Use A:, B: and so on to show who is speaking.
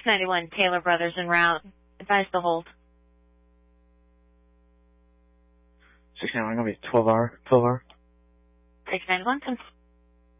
A: 691 Taylor Brothers en route. Advise the hold.
B: 691 gonna be 12 hour.
A: 691,